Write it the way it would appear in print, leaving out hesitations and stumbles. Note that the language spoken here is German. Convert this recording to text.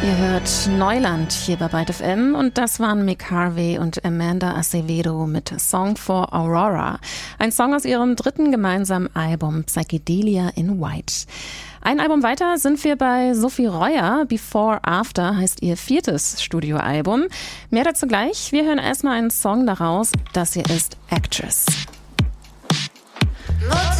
Ihr hört Neuland hier bei Byte FM und das waren Mick Harvey und Amanda Acevedo mit Song for Aurora. Ein Song aus ihrem dritten gemeinsamen Album Psychedelia in White. Ein Album weiter sind wir bei Sophie Reuer. Before After heißt ihr 4. Studioalbum. Mehr dazu gleich. Wir hören erstmal einen Song daraus. Das hier ist Actress. Not